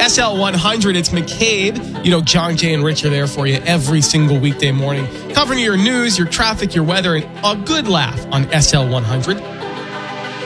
SL100, it's McCabe. You know, John, Jay, and Rich are there for you every single weekday morning, covering your news, your traffic, your weather, and a good laugh on SL100.